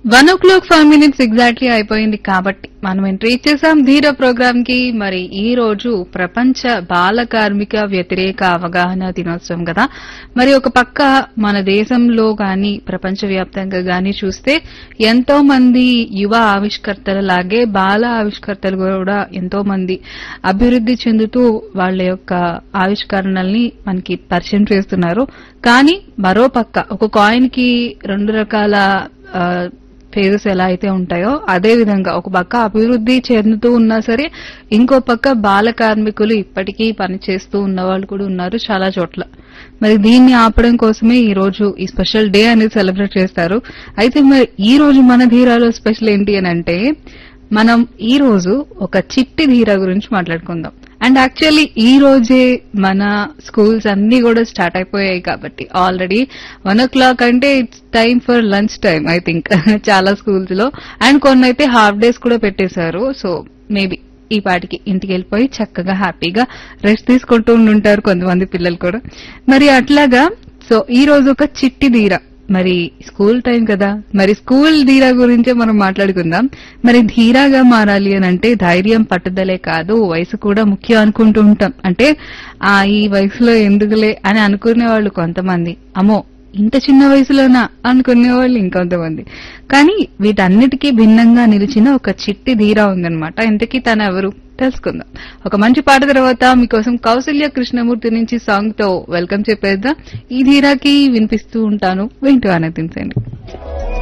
1:05 exactly అయిపోయింది కాబట్టి మనం ఎంట్రీ ఇచ్చేసాం ధీర ప్రోగ్రామ్ కి. మరి ఈ రోజు ప్రపంచ బాల కార్మిక వ్యతిరేక అవగాహన దినోత్సవం కదా. మరి ఒక పక్క మన దేశంలో గాని ప్రపంచవ్యాప్తంగా గాని చూస్తే ఎంతో మంది యువ ఆవిష్కర్తల లాగే బాల ఆవిష్కర్తలు కూడా ఎంతో మంది అభివృద్ధి చెందుతూ వాళ్ళ యొక్క ఆవిష్కరణల్ని మనకి పరిచయం చేస్తున్నారు. కానీ మరో పక్క ఒక కాయిన్ కి రెండు రకాల ఫేజెస్ ఎలా అయితే ఉంటాయో అదే విధంగా ఒక పక్క అభివృద్ధి చెందుతూ ఉన్నా సరే ఇంకో పక్క బాల కార్మికులు ఇప్పటికీ పనిచేస్తూ ఉన్న వాళ్ళు కూడా ఉన్నారు చాలా చోట్ల. మరి దీన్ని ఆపడం కోసమే ఈ రోజు ఈ స్పెషల్ డే అనేది సెలబ్రేట్ చేస్తారు. అయితే మరి ఈ రోజు మన ధీరాలో స్పెషల్ ఏంటి అని అంటే మనం ఈ రోజు ఒక చిట్టి ధీర గురించి మాట్లాడుకుందాం. అండ్ యాక్చువల్లీ ఈ రోజే మన స్కూల్స్ అన్ని కూడా స్టార్ట్ అయిపోయాయి కాబట్టి ఆల్రెడీ 1:00 అంటే it's time for lunch time I think చాలా స్కూల్స్ లో. అండ్ కొన్ని అయితే హాఫ్ డేస్ కూడా పెట్టేశారు. సో మేబీ ఈ పాటికి ఇంటికి వెళ్ళిపోయి చక్కగా హ్యాపీగా రెస్ట్ తీసుకుంటూ ఉండుంటారు కొంతమంది పిల్లలు కూడా. మరి అట్లాగా సో ఈ రోజు ఒక చిట్టి ధీర. మరి స్కూల్ టైం కదా, మరి స్కూల్ ధీరా గురించే మనం మాట్లాడుకుందాం. మరి ధీరాగా మారాలి అని అంటే ధైర్యం పట్టుదలే కాదు వయసు కూడా ముఖ్యం అనుకుంటూ ఉంటాం. అంటే ఈ వయసులో ఎందుకులే అని అనుకునే వాళ్ళు కొంతమంది, అమ్మో ఇంత చిన్న వయసులోనా అనుకునే వాళ్ళు ఇంకొంతమంది. కానీ వీటన్నిటికీ భిన్నంగా నిలిచిన ఒక చిట్టి ధీరా ఉందన్నమాట. ఇంతకీ తను ఎవరు తెలుసుకుందాం. ఒక మంచి పాట తర్వాత మీకోసం కౌసల్య కృష్ణమూర్తి నుంచి సాంగ్ తో వెల్కమ్ చెప్పేద్దాం. ఈ ధీరాకి వినిపిస్తూ ఉంటాను, వింటూ ఆనందించండి.